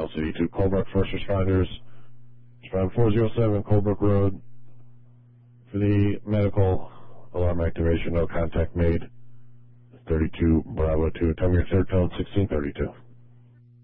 City to Colebrook First Responders. Respond 407 Colebrook Road for the medical alarm activation. No contact made. 32 Bravo 2. Tell me your third code, 1632.